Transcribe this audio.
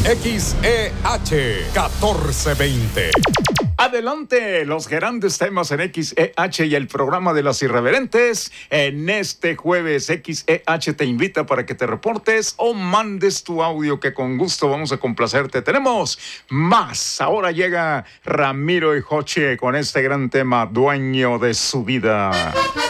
XEH 1420. Adelante, los grandes temas en XEH y el programa de las irreverentes. En este jueves, XEH te invita para que te reportes o mandes tu audio, que con gusto vamos a complacerte. Tenemos más. Ahora llega Ramiro y Joche con este gran tema, Dueño de su vida.